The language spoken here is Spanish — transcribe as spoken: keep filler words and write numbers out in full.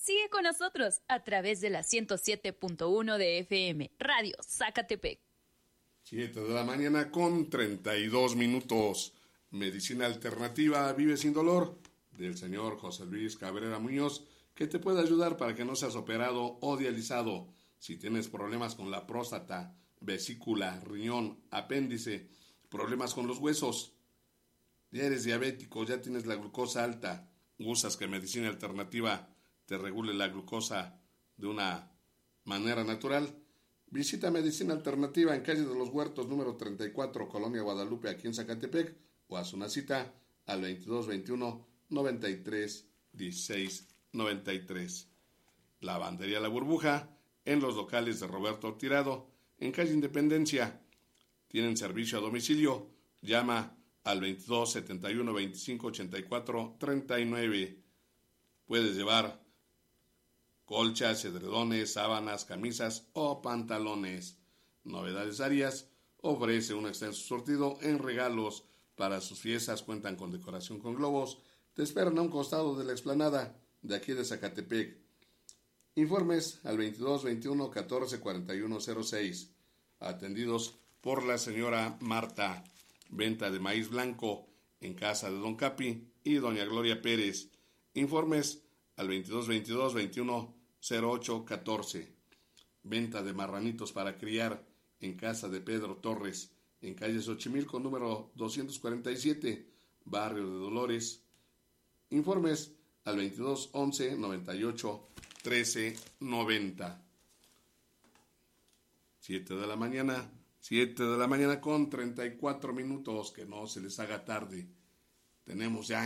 Sigue con nosotros a través de la ciento siete punto uno de F M, Radio Zacatepec. siete de la mañana con treinta y dos minutos. Medicina alternativa Vive sin dolor, del señor José Luis Cabrera Muñoz, que te puede ayudar para que no seas operado o dializado. Si tienes problemas con la próstata, vesícula, riñón, apéndice, problemas con los huesos, ya eres diabético, ya tienes la glucosa alta, usas que Medicina Alternativa te regule la glucosa de una manera natural, visita Medicina Alternativa en calle de los Huertos, número treinta y cuatro, Colonia Guadalupe, aquí en Zacatepec, o haz una cita al veintidós veintiuno noventa y tres dieciséis noventa y tres. Lavandería La Burbuja, en los locales de Roberto Tirado, en calle Independencia. Tienen servicio a domicilio. Llama al veintidós setenta y uno veinticinco ochenta y cuatro treinta y nueve. Puedes llevar colchas, edredones, sábanas, camisas o pantalones. Novedades Arias ofrece un extenso surtido en regalos para sus fiestas. Cuentan con decoración con globos. Te esperan a un costado de la explanada de aquí de Zacatepec. Informes al veintidós veintiuno catorce cuarenta y uno cero seis. Atendidos por la señora Marta. Venta de maíz blanco en casa de Don Capi y Doña Gloria Pérez. Informes al veintidós veintidós veintiuno cero ocho catorce. Venta de marranitos para criar en casa de Pedro Torres, en calle Xochimilco, número doscientos cuarenta y siete, barrio de Dolores. Informes al veintidós once noventa y ocho trece noventa. siete de la mañana, siete de la mañana con treinta y cuatro minutos, que no se les haga tarde. Tenemos ya